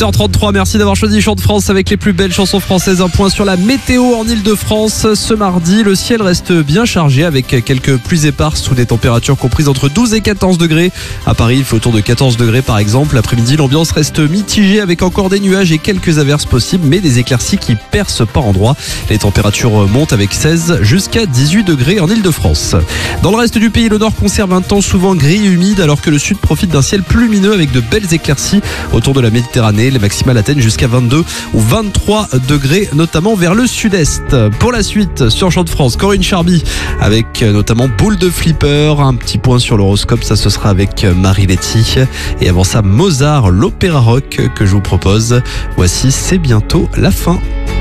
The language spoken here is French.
8h33, merci d'avoir choisi Chant de France avec les plus belles chansons françaises. Un point sur la météo en Ile-de-France. Ce mardi, le ciel reste bien chargé avec quelques pluies éparses sous des températures comprises entre 12 et 14 degrés. À Paris, il fait autour de 14 degrés par exemple. L'après-midi, l'ambiance reste mitigée avec encore des nuages et quelques averses possibles, mais des éclaircies qui percent par endroits. Les températures montent avec 16 jusqu'à 18 degrés en Ile-de-France. Dans le reste du pays, le nord conserve un temps souvent gris et humide alors que le sud profite d'un ciel plus lumineux avec de belles éclaircies autour de la Méditerranée. Les maximales atteignent jusqu'à 22 ou 23 degrés, notamment vers le sud-est. Pour la suite, sur Chant de France, Corinne Charby avec notamment Boule de Flipper. Un petit point sur l'horoscope, ça ce sera avec Marie Letty. Et avant ça, Mozart, l'opéra rock que je vous propose. Voici C'est bientôt la fin.